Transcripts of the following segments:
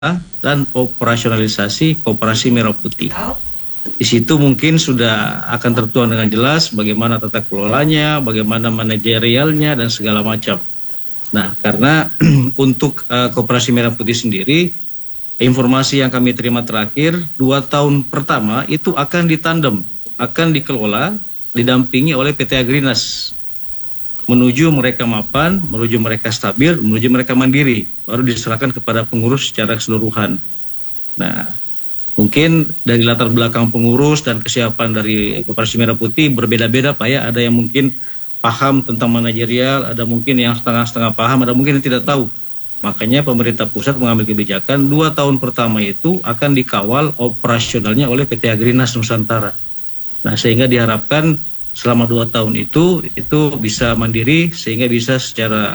dan operasionalisasi Koperasi Merah Putih. Di situ mungkin sudah akan tertuang dengan jelas bagaimana tata kelolanya, bagaimana manajerialnya, dan segala macam. Nah, karena untuk Koperasi Merah Putih sendiri, informasi yang kami terima terakhir, 2 tahun pertama itu akan ditandem, akan dikelola, didampingi oleh PT Agrinas. Menuju mereka mapan, menuju mereka stabil, menuju mereka mandiri, baru diserahkan kepada pengurus secara keseluruhan. Nah, mungkin dari latar belakang pengurus dan kesiapan dari Koperasi Merah Putih berbeda-beda Pak ya. Ada yang mungkin paham tentang manajerial, ada mungkin yang setengah-setengah paham, ada mungkin yang tidak tahu. Makanya pemerintah pusat mengambil kebijakan 2 tahun pertama itu akan dikawal operasionalnya oleh PT Agrinas Nusantara. Nah, sehingga diharapkan selama 2 tahun itu bisa mandiri, sehingga bisa secara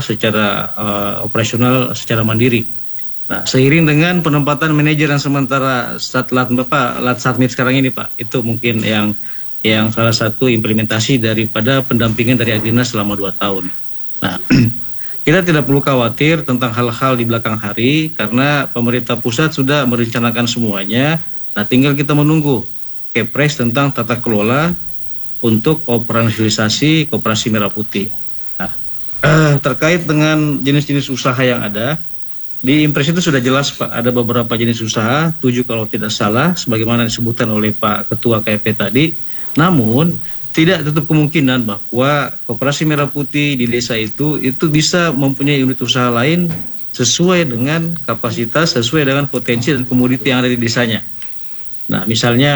operasional secara mandiri. Nah, seiring dengan penempatan manajer yang sementara Latsatmit sekarang ini Pak, itu mungkin yang salah satu implementasi daripada pendampingan dari Agrinas selama 2 tahun. Nah, kita tidak perlu khawatir tentang hal-hal di belakang hari karena pemerintah pusat sudah merencanakan semuanya. Nah, tinggal kita menunggu Kepres tentang tata kelola untuk operasionalisasi Koperasi Merah Putih. Nah, terkait dengan jenis-jenis usaha yang ada, di Impres itu sudah jelas Pak, ada beberapa jenis usaha, 7 kalau tidak salah, sebagaimana disebutkan oleh Pak Ketua KFP tadi. Namun, tidak tutup kemungkinan bahwa Koperasi Merah Putih di desa itu bisa mempunyai unit usaha lain sesuai dengan kapasitas, sesuai dengan potensi dan komoditi yang ada di desanya. Nah,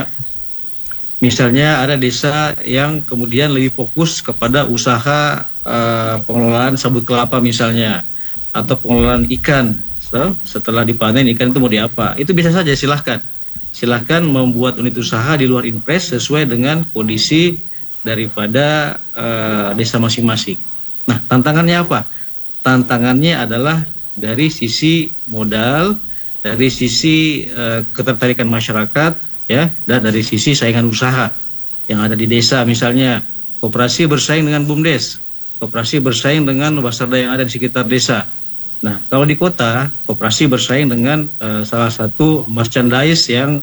misalnya ada desa yang kemudian lebih fokus kepada usaha pengelolaan sabut kelapa misalnya, atau pengelolaan ikan. Setelah dipanen ikan itu mau diapa? Itu bisa saja, silahkan membuat unit usaha di luar Impres sesuai dengan kondisi daripada desa masing-masing. Nah, tantangannya apa? Tantangannya adalah dari sisi modal, dari sisi ketertarikan masyarakat, ya, dan dari sisi saingan usaha yang ada di desa. Misalnya koperasi bersaing dengan BUMDes, koperasi bersaing dengan wasarda yang ada di sekitar desa. Nah, kalau di kota, koperasi bersaing dengan salah satu merchandise yang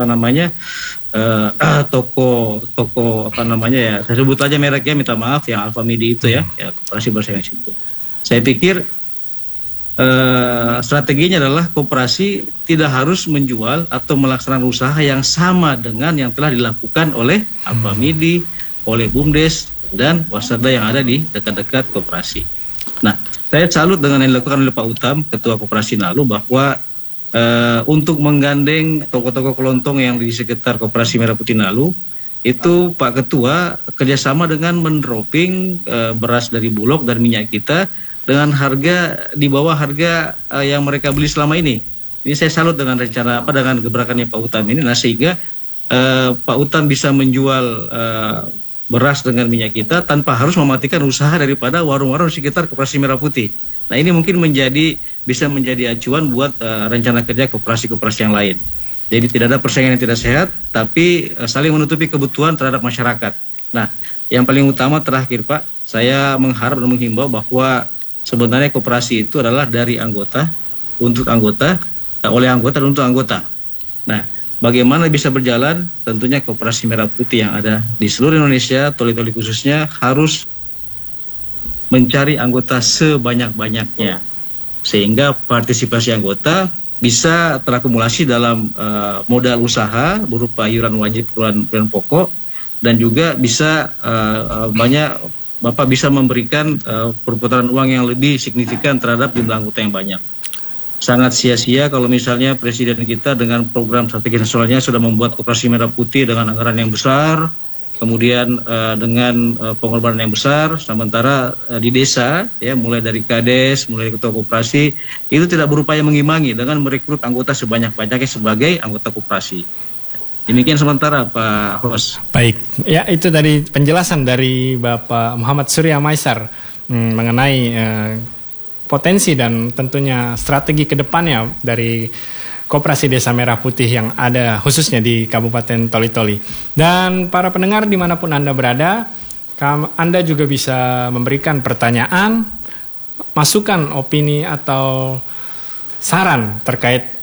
toko ya, saya sebut aja mereknya, minta maaf, yang Alfamidi itu ya koperasi bersaing di situ. Saya pikir strateginya adalah koperasi tidak harus menjual atau melaksanakan usaha yang sama dengan yang telah dilakukan oleh Alfamidi, oleh BUMDes, dan wasarda yang ada di dekat-dekat koperasi. Nah, saya salut dengan yang dilakukan oleh Pak Utam, Ketua Koperasi Nalu, bahwa untuk menggandeng toko-toko kelontong yang di sekitar Koperasi Merah Putih Nalu, itu Pak Ketua kerjasama dengan mendropping beras dari Bulog dan minyak kita dengan harga di bawah harga yang mereka beli selama ini. Ini saya salut dengan rencana dengan gebrakannya Pak Utam ini. Nah, sehingga Pak Utam bisa menjual beras dengan minyak kita tanpa harus mematikan usaha daripada warung-warung di sekitar Koperasi Merah Putih. Nah, ini mungkin bisa menjadi acuan buat rencana kerja koperasi-koperasi yang lain. Jadi tidak ada persaingan yang tidak sehat, tapi saling menutupi kebutuhan terhadap masyarakat. Nah, yang paling utama terakhir Pak, saya mengharap dan menghimbau bahwa sebenarnya koperasi itu adalah dari anggota, untuk anggota, oleh anggota dan untuk anggota. Nah, bagaimana bisa berjalan? Tentunya Koperasi Merah Putih yang ada di seluruh Indonesia, Toli-Toli khususnya, harus mencari anggota sebanyak-banyaknya. Sehingga partisipasi anggota bisa terakumulasi dalam modal usaha berupa iuran wajib, iuran pokok, dan juga bisa Bapak bisa memberikan perputaran uang yang lebih signifikan terhadap jumlah anggota yang banyak. Sangat sia-sia kalau misalnya Presiden kita dengan program strategi nasionalnya sudah membuat Koperasi Merah Putih dengan anggaran yang besar, kemudian dengan pengorbanan yang besar, sementara di desa, ya, mulai dari Kades, mulai dari Ketua Koperasi, itu tidak berupaya mengimbangi dengan merekrut anggota sebanyak-banyaknya sebagai anggota koperasi. Demikian sementara Pak Hos. Baik, ya itu dari penjelasan dari Bapak Muhammad Surya Maisar mengenai potensi dan tentunya strategi ke depannya dari Koperasi Desa Merah Putih yang ada khususnya di Kabupaten Toli-Toli. Dan para pendengar dimanapun Anda berada, Anda juga bisa memberikan pertanyaan, masukan, opini, atau saran terkait